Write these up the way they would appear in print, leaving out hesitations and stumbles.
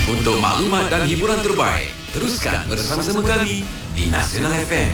Untuk maklumat dan hiburan terbaik, teruskan bersama-sama kami di Nasional FM.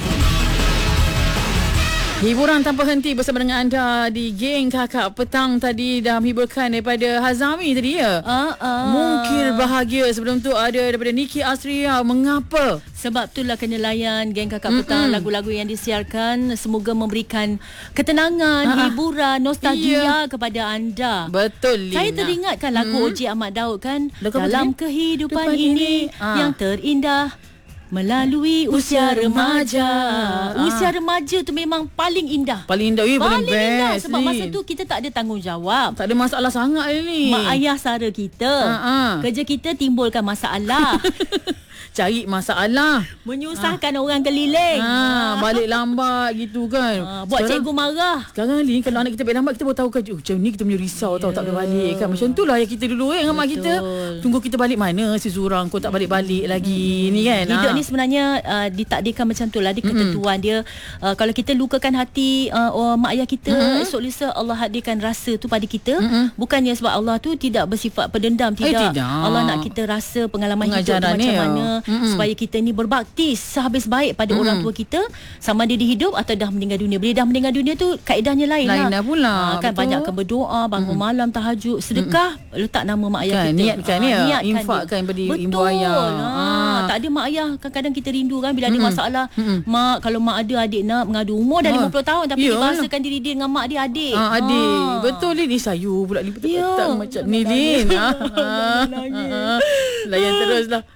Hiburan tanpa henti bersama dengan anda di Geng Kakak Petang tadi dah menghiburkan daripada Hazami tadi ya. Mungkin bahagia. Sebelum tu ada daripada Niki Astria. Mengapa? Sebab itulah kena layan Geng Kakak Petang. Lagu-lagu yang disiarkan semoga memberikan ketenangan, hiburan, nostalgia kepada anda. Betul, Lina. Saya teringatkan lagu Oji Ahmad Daud kan. Lagu Dalam apa kehidupan ini yang terindah melalui usia remaja. Usia remaja tu memang paling indah. Paling indah. Paling best, indah sebab ni. masa tu kita tak ada tanggungjawab. Tak ada masalah sangat ni. Mak ayah sara kita. Kerja kita timbulkan masalah. Cari masalah. Menyusahkan orang keliling. Balik lambat gitu kan. Buat cikgu marah. Sekarang ni kalau anak kita balik lambat, kita baru tahu kan, macam ni kita punya risau tahu tak boleh balik kan. Macam tu lah yang kita dulu dengan mak kita. Tunggu kita balik mana si Zurang, kau tak balik-balik lagi ni kan. Hidup ni sebenarnya ditakdirkan macam tu lah. Dia ketentuan dia. Kalau kita lukakan hati mak ayah kita, esok lusa Allah hadirkan rasa tu pada kita. Bukannya sebab Allah tu tidak bersifat pendendam. Tidak. Allah nak kita rasa pengalaman hidup tu macam mana. Supaya kita ni berbakti sehabis baik pada orang tua kita, sama dia hidup atau dah meninggal dunia. Bila dah meninggal dunia tu kaedahnya lain lah pula. kan. Banyakkan berdoa, bangun malam, tahajud, sedekah, letak nama mak ayah kita. Niatkan infakkan pada ibu ayah. Tak ada mak ayah kadang-kadang kita rindu kan bila ada masalah. Mak, kalau mak ada adik nak mengadu, umur dah 50 tahun tapi dia bahasakan diri dia dengan mak dia adik. Adik. Betul ni sayu pula lipat macam ni Lin. Layan teruslah.